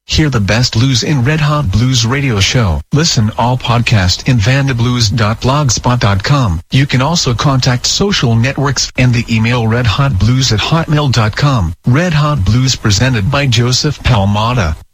Hear the best blues in Red Hot Blues Radio Show. Listen all podcast in vandablues.blogspot.com. You can also contact social networks and the email redhotblues@hotmail.com. Red Hot Blues presented by Joseph Palmata.